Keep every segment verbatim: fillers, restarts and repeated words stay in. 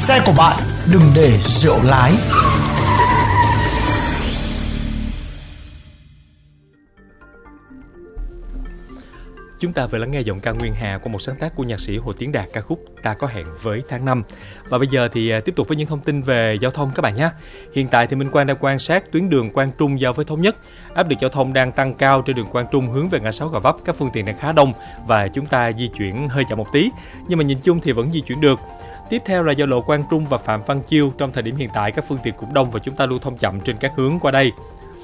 Xe của bạn đừng để rượu lái. Chúng ta vừa lắng nghe giọng ca Nguyên Hà qua một sáng tác của nhạc sĩ Hồ Tiến Đạt, ca khúc Ta Có Hẹn Với Tháng Năm. Và bây giờ thì tiếp tục với những thông tin về giao thông các bạn nhé. Hiện tại thì Minh Quang đang quan sát tuyến đường Quang Trung giao với Thống Nhất. Áp lực giao thông đang tăng cao trên đường Quang Trung hướng về ngã sáu Gò Vấp. Các phương tiện đang khá đông và chúng ta di chuyển hơi chậm một tí, nhưng mà nhìn chung thì vẫn di chuyển được. Tiếp theo là giao lộ Quang Trung và Phạm Văn Chiêu. Trong thời điểm hiện tại các phương tiện cũng đông và chúng ta lưu thông chậm trên các hướng qua đây.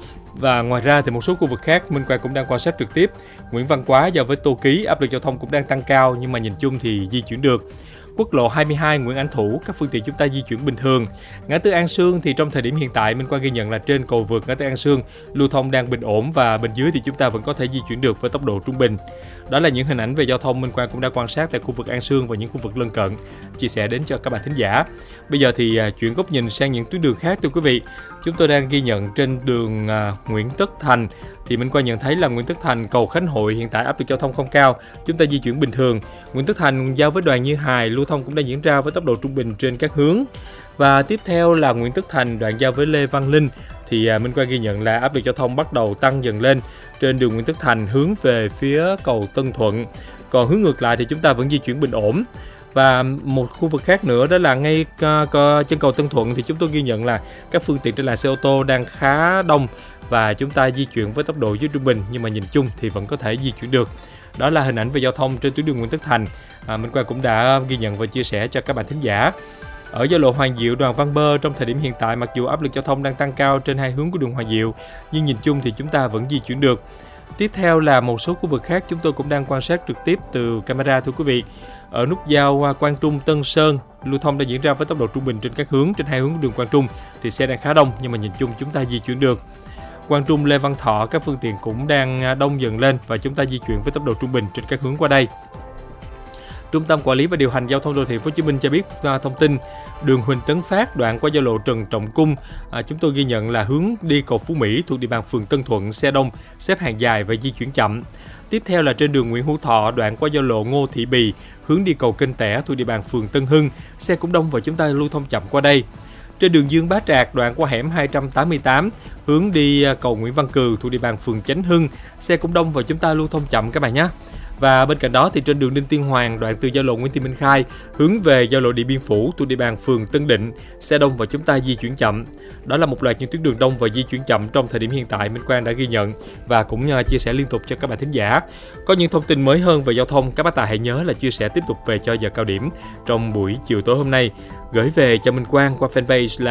Và ngoài ra thì một số khu vực khác Minh Quang cũng đang quan sát trực tiếp. Nguyễn Văn Quá giao với Tô Ký, áp lực giao thông cũng đang tăng cao nhưng mà nhìn chung thì di chuyển được. Quốc lộ hai mươi hai Nguyễn Ánh Thủ, các phương tiện chúng ta di chuyển bình thường. Ngã tư An Sương thì trong thời điểm hiện tại Minh Quang ghi nhận là trên cầu vượt ngã tư An Sương lưu thông đang bình ổn và bên dưới thì chúng ta vẫn có thể di chuyển được với tốc độ trung bình. Đó là những hình ảnh về giao thông Minh Quang cũng đã quan sát tại khu vực An Sương và những khu vực lân cận, chia sẻ đến cho các bạn thính giả. Bây giờ thì chuyển góc nhìn sang những tuyến đường khác thưa quý vị. Chúng tôi đang ghi nhận trên đường Nguyễn Tất Thành thì Minh Quang nhận thấy là Nguyễn Tất Thành cầu Khánh Hội hiện tại áp lực giao thông không cao, chúng ta di chuyển bình thường. Nguyễn Tất Thành giao với Đoàn Như Hài lưu thông cũng đang diễn ra với tốc độ trung bình trên các hướng. Và tiếp theo là Nguyễn Tất Thành đoạn giao với Lê Văn Linh thì Minh Quang ghi nhận là áp lực giao thông bắt đầu tăng dần lên trên đường Nguyễn Tất Thành hướng về phía cầu Tân Thuận. Còn hướng ngược lại thì chúng ta vẫn di chuyển bình ổn. Và một khu vực khác nữa đó là ngay trên cầu Tân Thuận thì chúng tôi ghi nhận là các phương tiện trên làn xe ô tô đang khá đông và chúng ta di chuyển với tốc độ dưới trung bình, nhưng mà nhìn chung thì vẫn có thể di chuyển được. Đó là hình ảnh về giao thông trên tuyến đường Nguyễn Tất Thành. À, Minh Quang cũng đã ghi nhận và chia sẻ cho các bạn thính giả. Ở giao lộ Hoàng Diệu Đoàn Văn Bơ trong thời điểm hiện tại mặc dù áp lực giao thông đang tăng cao trên hai hướng của đường Hoàng Diệu nhưng nhìn chung thì chúng ta vẫn di chuyển được. Tiếp theo là một số khu vực khác chúng tôi cũng đang quan sát trực tiếp từ camera thưa quý vị. Ở nút giao Quang Trung Tân Sơn, lưu thông đang diễn ra với tốc độ trung bình trên các hướng, trên hai hướng của đường Quang Trung thì xe đang khá đông nhưng mà nhìn chung chúng ta di chuyển được. Quang Trung Lê Văn Thọ các phương tiện cũng đang đông dần lên và chúng ta di chuyển với tốc độ trung bình trên các hướng qua đây. Trung tâm Quản lý và Điều hành Giao thông Đô thị Phố Hồ Chí Minh cho biết thông tin đường Huỳnh Tấn Phát đoạn qua giao lộ Trần Trọng Cung, à, chúng tôi ghi nhận là hướng đi cầu Phú Mỹ thuộc địa bàn phường Tân Thuận xe đông, xếp hàng dài và di chuyển chậm. Tiếp theo là trên đường Nguyễn Hữu Thọ đoạn qua giao lộ Ngô Thị Bì hướng đi cầu Kênh Tẻ thuộc địa bàn phường Tân Hưng, xe cũng đông và chúng ta lưu thông chậm qua đây. Trên đường Dương Bá Trạc đoạn qua hẻm hai trăm tám mươi tám hướng đi cầu Nguyễn Văn Cừ thuộc địa bàn phường Chánh Hưng, xe cũng đông và chúng ta lưu thông chậm các bạn nhé. Và bên cạnh đó thì trên đường Đinh Tiên Hoàng đoạn từ giao lộ Nguyễn Thị Minh Khai hướng về giao lộ Điện Biên Phủ thuộc địa bàn phường Tân Định, xe đông và chúng ta di chuyển chậm. Đó là một loạt những tuyến đường đông và di chuyển chậm trong thời điểm hiện tại Minh Quang đã ghi nhận và cũng chia sẻ liên tục cho các bạn thính giả. Có những thông tin mới hơn về giao thông, các bác tài hãy nhớ là chia sẻ tiếp tục về cho giờ cao điểm trong buổi chiều tối hôm nay, gửi về cho Minh Quang qua fanpage là